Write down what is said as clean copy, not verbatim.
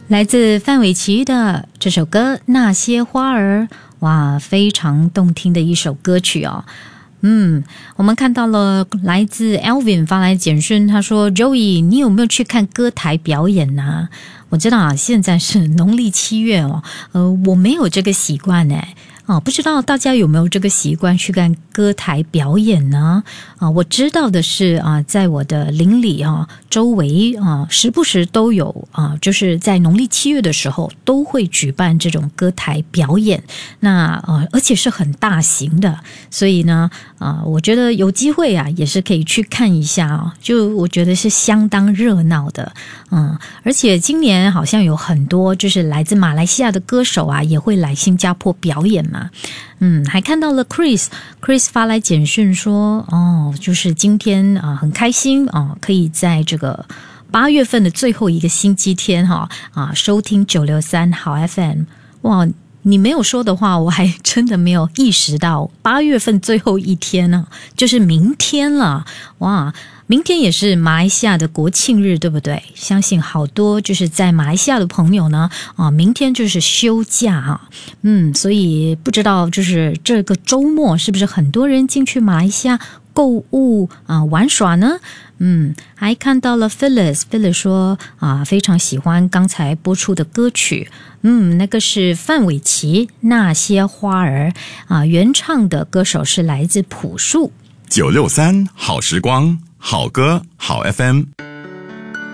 来自范玮琪的这首歌《那些花儿》，哇，非常动听的一首歌曲哦。我们看到了来自 Alvin 发来简讯，他说 Joey 你有没有去看歌台表演啊？我知道啊，现在是农历7月哦，我没有这个习惯不知道大家有没有这个习惯去看歌台表演呢？我知道的是在我的邻里周围时不时都有就是在农历7月的时候都会举办这种歌台表演，那而且是很大型的，所以呢我觉得有机会也是可以去看一下就我觉得是相当热闹的。而且今年好像有很多就是来自马来西亚的歌手也会来新加坡表演嘛。还看到了 Chris 发来简讯说就是今天很开心可以在这个8月份的最后一个星期天收听963好 FM。 哇，你没有说的话我还真的没有意识到8月份最后一天呢就是明天了。哇，明天也是马来西亚的国庆日，对不对？相信好多就是在马来西亚的朋友呢明天就是休假所以不知道就是这个周末是不是很多人进去马来西亚购物玩耍呢？还看到了 Phyllis 说非常喜欢刚才播出的歌曲，那个是范玮琪《那些花儿》原唱的歌手是来自朴树。 963好时光，好歌好 FM。